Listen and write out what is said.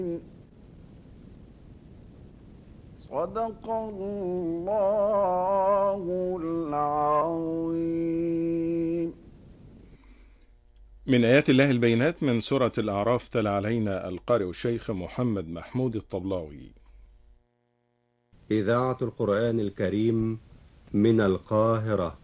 صدق الله العظيم. من آيات الله البينات من سورة الأعراف، تلا علينا القارئ الشيخ محمد محمود الطبلاوي. إذاعة القرآن الكريم من القاهرة.